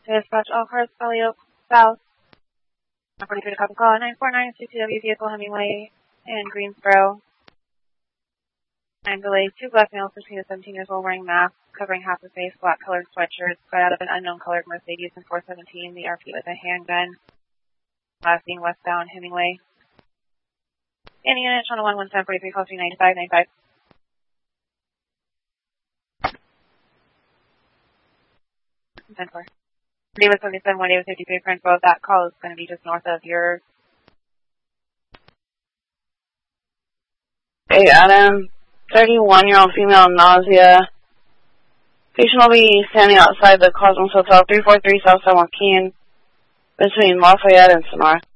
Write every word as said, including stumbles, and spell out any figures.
Dispatch all cars, Valley Oak, south. forty-three to copy call, nine four nine, C T W vehicle, Hemingway, in Greensboro. Time delay, two black males between the seventeen years old wearing masks, covering half the face, black colored sweatshirts, got out of an unknown colored Mercedes in four seventeen, the R P with a handgun. Last being westbound, Hemingway. Any unit, Channel one one seven forty-three, call three ninety-five ninety-five. ten four. David seventy-seven, one David fifty-three, Prince Road. That call is going to be just north of your... Hey, Adam. thirty-one-year-old female, nausea. Patient will be standing outside the Cosmos Hotel, three forty-three South San Joaquin, between Lafayette and Sonora.